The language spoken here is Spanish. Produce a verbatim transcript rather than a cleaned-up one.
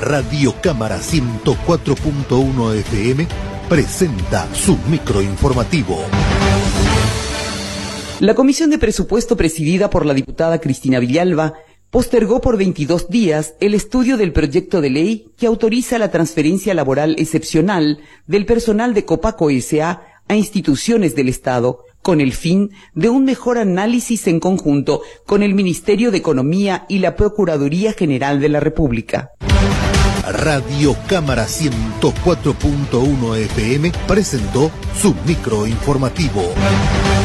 Radio Cámara ciento cuatro punto uno F M presenta su microinformativo. La Comisión de Presupuesto presidida por la diputada Cristina Villalba postergó por veintidós días el estudio del proyecto de ley que autoriza la transferencia laboral excepcional del personal de Copaco S A a instituciones del Estado, con el fin de un mejor análisis en conjunto con el Ministerio de Economía y la Procuraduría General de la República. Radio Cámara ciento cuatro punto uno F M presentó su microinformativo.